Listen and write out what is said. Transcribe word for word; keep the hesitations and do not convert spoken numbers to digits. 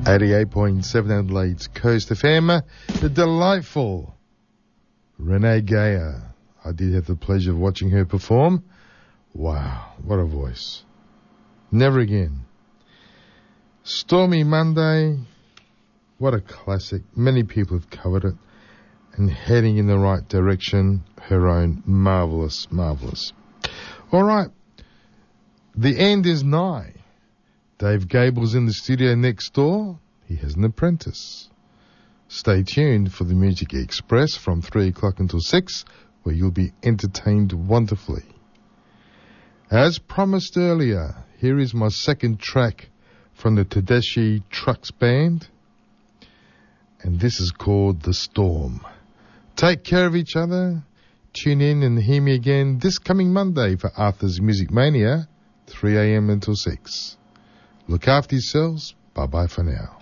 eighty-eight point seven Adelaide's Coast F M, the delightful Renee Geyer. I did have the pleasure of watching her perform. Wow, what a voice. Never Again. Stormy Monday, what a classic. Many people have covered it and heading in the right direction. Her own marvellous, marvellous. All right, the end is nigh. Dave Gable's in the studio next door. He has an apprentice. Stay tuned for the Music Express from three o'clock until six, where you'll be entertained wonderfully. As promised earlier, here is my second track from the Tedeschi Trucks Band, and this is called The Storm. Take care of each other. Tune in and hear me again this coming Monday for Arthur's Music Mania, three a.m. until six. Look after yourselves. Bye-bye for now.